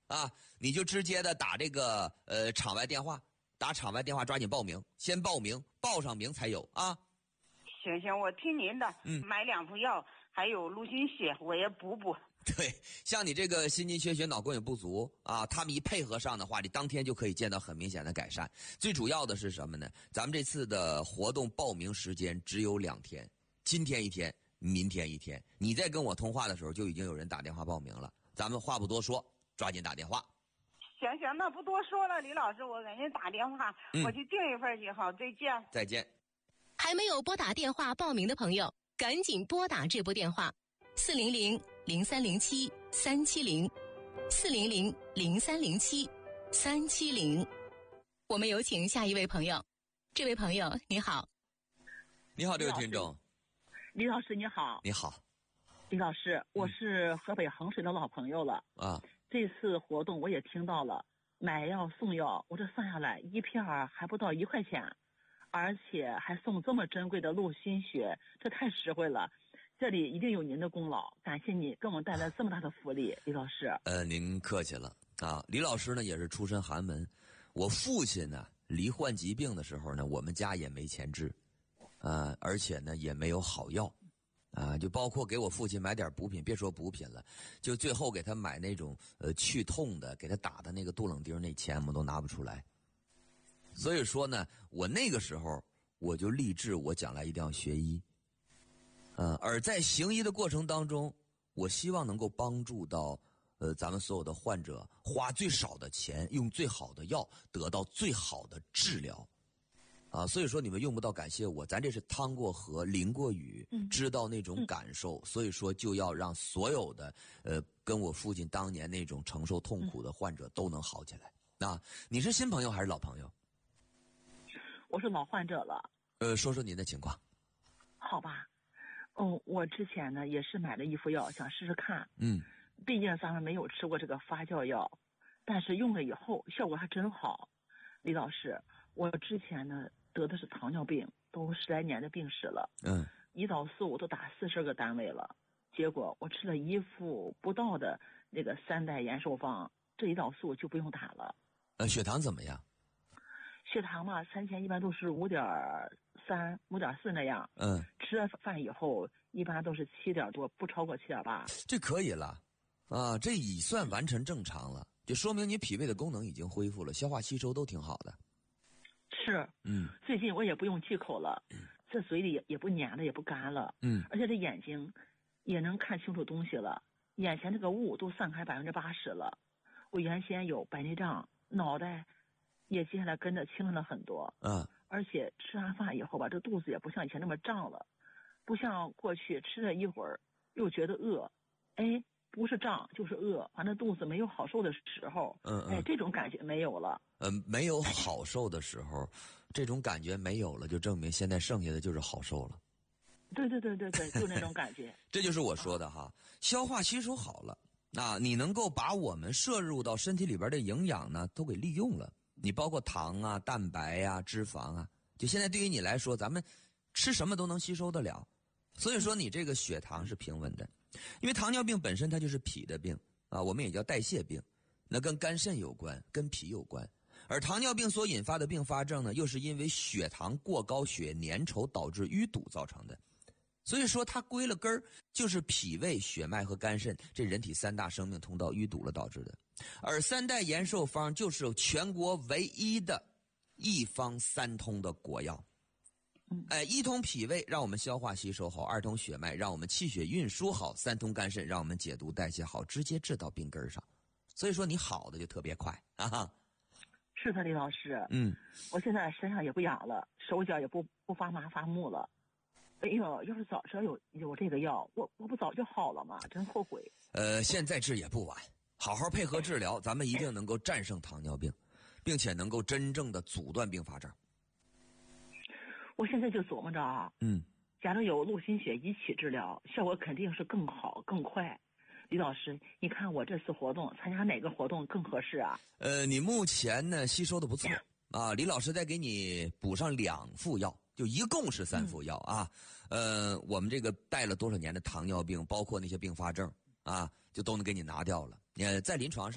啊，你就直接的打这个场外电话，打场外电话抓紧报名，先报名，报上名才有啊。 行，我听您的，买2副药，还有陆金血，我也补。 对，像你这个心肌缺血、脑供血不足啊，他们一配合上的话，你当天就可以见到很明显的改善。最主要的是什么呢？咱们这次的活动报名时间只有2天，今天1天，明天1天。你在跟我通话的时候，就已经有人打电话报名了。咱们话不多说，抓紧打电话。 行，那不多说了，李老师，我给您打电话，我去订一份去。好，再见。 再见。 还没有拨打电话报名的朋友，赶紧拨打这部电话400-0307-370，400-0307-370。我们有请下一位朋友。这位朋友你好。 你好，这位听众。 李老师你好。 你好。 李老师，我是河北衡水的老朋友了啊。 这次活动我也听到了，买药送药，我这算下来1片还不到1块钱，而且还送这么珍贵的陆心血，这太实惠了。这里一定有您的功劳，感谢你给我们带来这么大的福利，李老师。 您客气了啊。李老师呢也是出身寒门，我父亲呢罹患疾病的时候呢，我们家也没钱治，而且呢也没有好药。就包括给我父亲买点补品，别说补品了，就最后给他买那种去痛的，给他打的那个杜冷丁，那钱我们都拿不出来。所以说呢，我那个时候我就立志，我将来一定要学医。而在行医的过程当中，我希望能够帮助到咱们所有的患者，花最少的钱，用最好的药，得到最好的治疗。所以说你们用不到感谢我，咱这是趟过河淋过雨，知道那种感受，所以说就要让所有的跟我父亲当年那种承受痛苦的患者都能好起来。你是新朋友还是老朋友？ 我是老患者了。 说说您的情况。 好吧，我之前呢也是买了1副药，想试试看。毕竟咱们没有吃过这个发酵药，但是用了以后效果还真好。李老师，我之前呢得的是糖尿病，都10来年的病史了。胰岛素都打40个单位了，结果我吃了1副不到的那个3代延寿方，这胰岛素就不用打了。 血糖怎么样？ 血糖嘛，3前一般都是5.3、5.4那样。吃了饭以后一般都是7点多，不超过7.8。 这可以了这已算完全正常了，就说明你脾胃的功能已经恢复了，消化吸收都挺好的。 是。最近我也不用忌口了，这嘴里也不黏了，也不干了。而且这眼睛也能看清楚东西了，眼前这个雾都散开80%了。我原先有白内障，脑袋也接下来跟着轻了很多。而且吃完饭以后吧，这肚子也不像以前那么胀了，不像过去吃了一会儿又觉得饿，不是胀就是饿，反正肚子没有好受的时候。这种感觉没有了。 没有好受的时候，这种感觉没有了，就证明现在剩下的就是好受了。 对，就那种感觉。 这就是我说的哈，消化吸收好了，你能够把我们摄入到身体里边的营养呢，都给利用了。你包括糖啊、蛋白啊、脂肪啊，就现在对于你来说，咱们吃什么都能吸收得了。所以说你这个血糖是平稳的，因为糖尿病本身它就是脾的病我们也叫代谢病，那跟肝肾有关，跟脾有关。而糖尿病所引发的并发症呢，又是因为血糖过高、血粘稠导致淤堵造成的。所以说它归了根儿，就是脾胃、血脉和肝肾这人体3大生命通道淤堵了导致的。而3代延寿方就是全国唯一的1方3通的国药。1通脾胃让我们消化吸收好，2通血脉让我们气血运输好，3通肝肾让我们解毒代谢好，直接治到病根上。所以说你好的就特别快是的，李老师。我现在身上也不痒了，手脚也不发麻发木了。要是早知道有这个药，我不早就好了吗？真后悔。 现在治也不晚，好好配合治疗，咱们一定能够战胜糖尿病，并且能够真正的阻断并发症。 我现在就琢磨着假如有陆心血一起治疗，效果肯定是更好更快。李老师，你看我这次活动参加哪个活动更合适啊？ 你目前呢吸收的不错李老师再给你补上2副药，就一共是3副药我们这个带了多少年的糖尿病，包括那些并发症就都能给你拿掉了。在临床上